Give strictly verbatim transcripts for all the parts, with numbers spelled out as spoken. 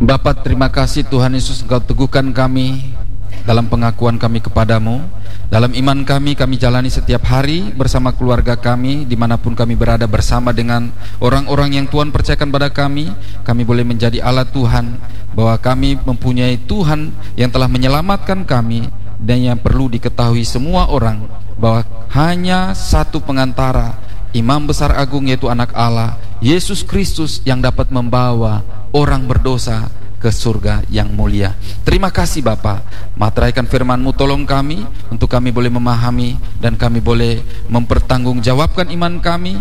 Bapa, terima kasih Tuhan Yesus, Engkau teguhkan kami dalam pengakuan kami kepadamu. Dalam iman kami, kami jalani setiap hari bersama keluarga kami, dimanapun kami berada bersama dengan orang-orang yang Tuhan percayakan pada kami. Kami boleh menjadi alat Tuhan, bahwa kami mempunyai Tuhan yang telah menyelamatkan kami, dan yang perlu diketahui semua orang bahwa hanya satu pengantara, Imam Besar Agung, yaitu Anak Allah, Yesus Kristus, yang dapat membawa orang berdosa ke surga yang mulia. Terima kasih Bapa, materaikan firman-Mu, tolong kami untuk kami boleh memahami dan kami boleh mempertanggungjawabkan iman kami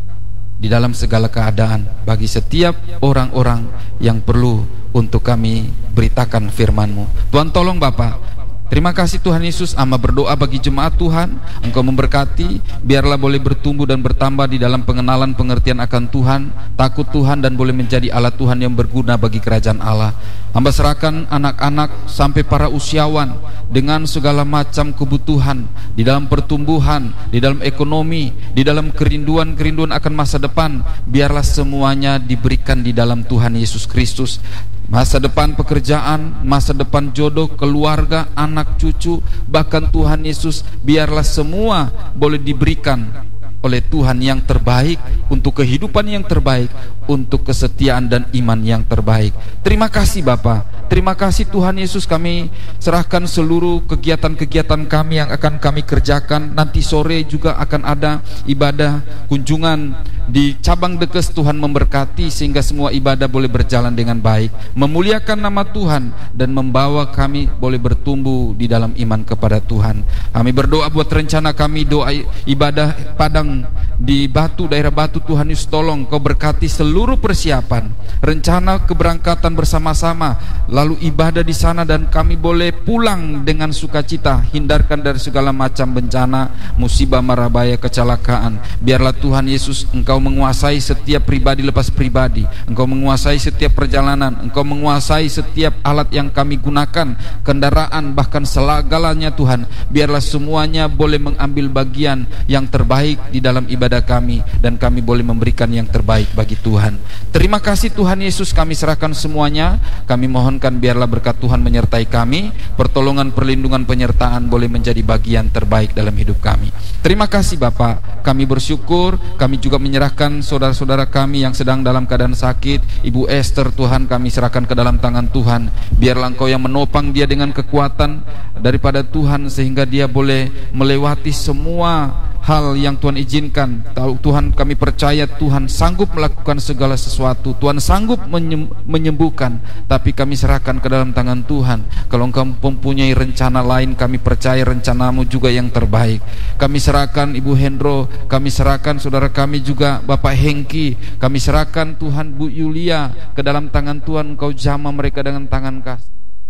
di dalam segala keadaan bagi setiap orang-orang yang perlu untuk kami beritakan firman-Mu. Tuhan tolong Bapa. Terima kasih Tuhan Yesus. Amba berdoa bagi jemaat Tuhan, Engkau memberkati, biarlah boleh bertumbuh dan bertambah di dalam pengenalan pengertian akan Tuhan, takut Tuhan, dan boleh menjadi alat Tuhan yang berguna bagi kerajaan Allah. Amba serahkan anak-anak sampai para usiawan dengan segala macam kebutuhan di dalam pertumbuhan, di dalam ekonomi, di dalam kerinduan-kerinduan akan masa depan. Biarlah semuanya diberikan di dalam Tuhan Yesus Kristus. Masa depan pekerjaan, masa depan jodoh, keluarga, anak cucu, bahkan Tuhan Yesus, biarlah semua boleh diberikan oleh Tuhan yang terbaik, untuk kehidupan yang terbaik, untuk kesetiaan dan iman yang terbaik. Terima kasih Bapa. Terima kasih Tuhan Yesus. Kami serahkan seluruh kegiatan-kegiatan kami yang akan kami kerjakan. Nanti sore juga akan ada ibadah kunjungan di cabang Dekes. Tuhan memberkati sehingga semua ibadah boleh berjalan dengan baik, memuliakan nama Tuhan, dan membawa kami boleh bertumbuh di dalam iman kepada Tuhan. Kami berdoa buat rencana kami, doa ibadah Padang di Batu, daerah Batu. Tuhan Yesus tolong Kau berkati seluruh persiapan, rencana keberangkatan bersama-sama, lalu ibadah di sana, dan kami boleh pulang dengan sukacita. Hindarkan dari segala macam bencana, musibah, marabaya, kecelakaan. Biarlah Tuhan Yesus Engkau menguasai setiap pribadi lepas pribadi, Engkau menguasai setiap perjalanan, Engkau menguasai setiap alat yang kami gunakan, kendaraan, bahkan segalanya Tuhan. Biarlah semuanya boleh mengambil bagian yang terbaik di dalam ibadah kami, dan kami boleh memberikan yang terbaik bagi Tuhan. Terima kasih Tuhan Yesus. Kami serahkan semuanya. Kami mohonkan biarlah berkat Tuhan menyertai kami, pertolongan, perlindungan, penyertaan boleh menjadi bagian terbaik dalam hidup kami. Terima kasih Bapa. Kami bersyukur. Kami juga menyerahkan saudara-saudara kami yang sedang dalam keadaan sakit. Ibu Esther, Tuhan, kami serahkan ke dalam tangan Tuhan. Biarlah Engkau yang menopang dia dengan kekuatan daripada Tuhan, sehingga dia boleh melewati semua hal yang Tuhan izinkan. Tahu Tuhan, kami percaya Tuhan sanggup melakukan segala sesuatu. Tuhan sanggup menyembuhkan. Tapi kami serahkan ke dalam tangan Tuhan. Kalau Engkau mempunyai rencana lain, kami percaya rencana-Mu juga yang terbaik. Kami serahkan Ibu Hendro, kami serahkan saudara kami juga Bapak Hengki, kami serahkan Tuhan Bu Yulia ke dalam tangan Tuhan. Engkau jamah mereka dengan tangan kasih.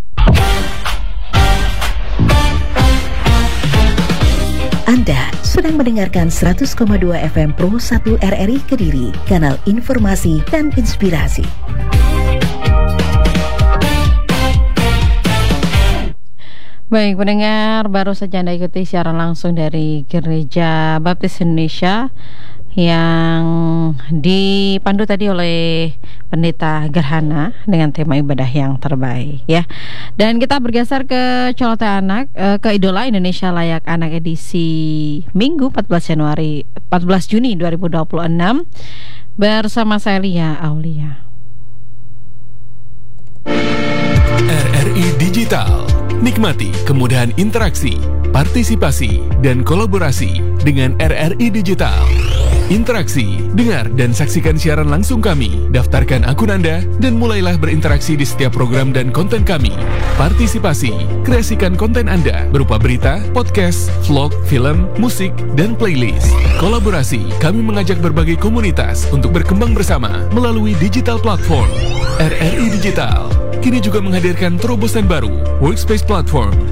Anda sedang mendengarkan seratus koma dua F M Pro satu R R I Kediri, kanal informasi dan inspirasi. Baik pendengar, baru saja Anda ikuti siaran langsung dari Gereja Baptis Indonesia yang dipandu tadi oleh Pendeta Gerhana dengan tema ibadah yang terbaik ya. Dan kita bergeser ke Colote Anak, ke Idola Indonesia Layak Anak edisi Minggu empat belas Januari empat belas Juni dua ribu dua puluh enam bersama saya Lia Aulia. R R I Digital. Nikmati kemudahan interaksi, partisipasi, dan kolaborasi dengan R R I Digital. Interaksi, dengar dan saksikan siaran langsung kami. Daftarkan akun Anda dan mulailah berinteraksi di setiap program dan konten kami. Partisipasi, kreasikan konten Anda berupa berita, podcast, vlog, film, musik, dan playlist. Kolaborasi, kami mengajak berbagai komunitas untuk berkembang bersama melalui digital platform. R R I Digital kini juga menghadirkan terobosan baru, Workspace Platform,